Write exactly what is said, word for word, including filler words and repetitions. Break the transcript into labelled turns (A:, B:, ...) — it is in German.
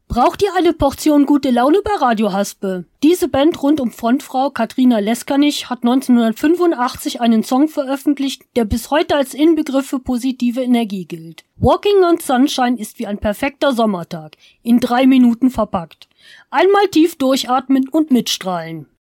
A: Braucht ihr eine Portion gute Laune bei Radio Haspe? Diese Band rund um Frontfrau Katrina Leskanich hat neunzehnhundertfünfundachtzig einen Song veröffentlicht, der bis heute als Inbegriff für positive Energie gilt. Walking on Sunshine ist wie ein perfekter Sommertag, in drei Minuten verpackt. Einmal tief durchatmen und mitstrahlen.